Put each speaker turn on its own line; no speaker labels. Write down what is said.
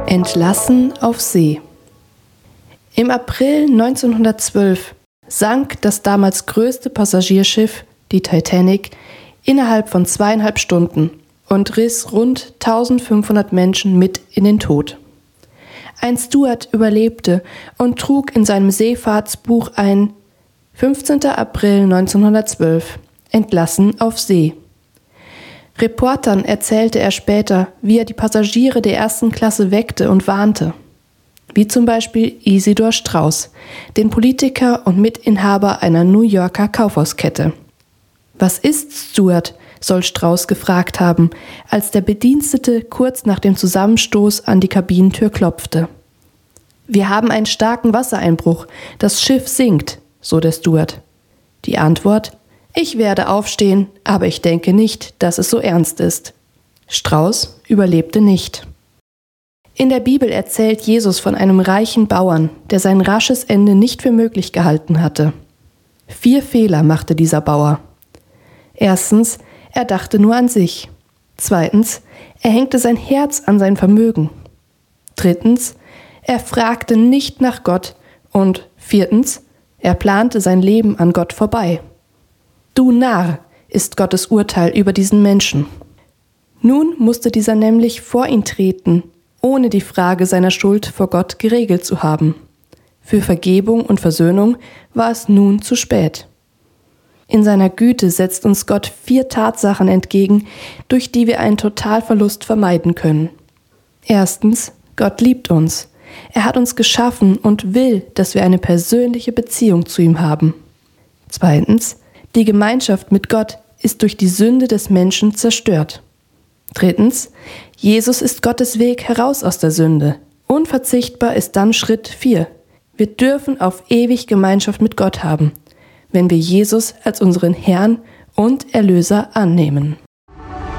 Entlassen auf See. Im April 1912 sank das damals größte Passagierschiff, die Titanic, innerhalb von 2,5 Stunden und riss rund 1500 Menschen mit in den Tod. Ein Steward überlebte und trug in seinem Seefahrtsbuch ein 15. April 1912, entlassen auf See. Reportern erzählte er später, wie er die Passagiere der ersten Klasse weckte und warnte. Wie zum Beispiel Isidor Straus, den Politiker und Mitinhaber einer New Yorker Kaufhauskette. »Was ist, Steward?« soll Straus gefragt haben, als der Bedienstete kurz nach dem Zusammenstoß an die Kabinentür klopfte. »Wir haben einen starken Wassereinbruch. Das Schiff sinkt«, so der Steward. Die Antwort: »Ich werde aufstehen, aber ich denke nicht, dass es so ernst ist.« Straus überlebte nicht. In der Bibel erzählt Jesus von einem reichen Bauern, der sein rasches Ende nicht für möglich gehalten hatte. 4 Fehler machte dieser Bauer. Erstens, er dachte nur an sich. Zweitens, er hängte sein Herz an sein Vermögen. Drittens, er fragte nicht nach Gott. Und 4, er plante sein Leben an Gott vorbei. »Du Narr«, ist Gottes Urteil über diesen Menschen. Nun musste dieser nämlich vor ihn treten, ohne die Frage seiner Schuld vor Gott geregelt zu haben. Für Vergebung und Versöhnung war es nun zu spät. In seiner Güte setzt uns Gott 4 Tatsachen entgegen, durch die wir einen Totalverlust vermeiden können. Erstens, Gott liebt uns. Er hat uns geschaffen und will, dass wir eine persönliche Beziehung zu ihm haben. Zweitens, die Gemeinschaft mit Gott ist durch die Sünde des Menschen zerstört. Drittens, Jesus ist Gottes Weg heraus aus der Sünde. Unverzichtbar ist dann Schritt 4. Wir dürfen auf ewig Gemeinschaft mit Gott haben, wenn wir Jesus als unseren Herrn und Erlöser annehmen.